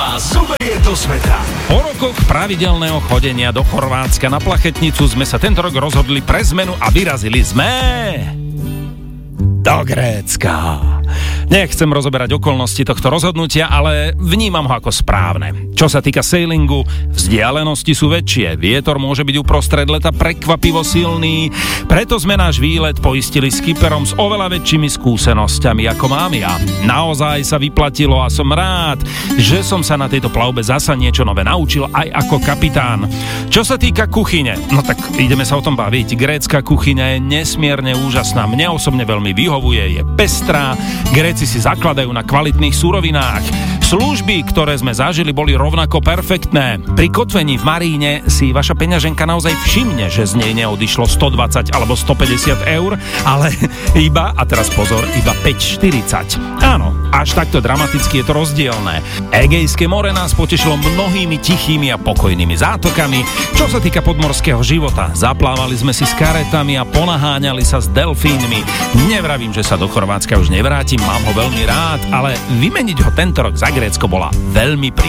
vás zoberie do sveta. Po rokoch pravidelného chodenia do Chorvátska na plachetnicu sme sa tento rok rozhodli pre zmenu a vyrazili sme do Grécka. Nechcem rozoberať okolnosti tohto rozhodnutia, ale vnímam ho ako správne. Čo sa týka sailingu, vzdialenosti sú väčšie, vietor môže byť uprostred leta prekvapivo silný, preto sme náš výlet poistili skipperom s oveľa väčšími skúsenosťami ako mám ja. Naozaj sa vyplatilo a som rád, že som sa na tejto plavbe zasa niečo nové naučil aj ako kapitán. Čo sa týka kuchyne, no tak ideme sa o tom baviť. Grécka kuchyňa je nesmierne úžasná, mne osobne veľmi vyhovuje, je pestrá, Gréci si zakladajú na kvalitných surovinách. Služby, ktoré sme zažili, boli rovnako perfektné. Pri kotvení v Maríne si vaša peňaženka naozaj všimne, že z nej neodišlo 120 alebo 150 eur, ale iba, a teraz pozor, iba 5,40. Áno, až takto dramaticky je to rozdielne. Egejské more nás potešilo mnohými tichými a pokojnými zátokami. Čo sa týka podmorského života, zaplávali sme si s karetami a ponaháňali sa s delfínmi. Nevravím, že sa do Chorvátska už nevrátim, mám ho veľmi rád, ale vymeniť ho tento rok za Grécko bola veľmi príjemná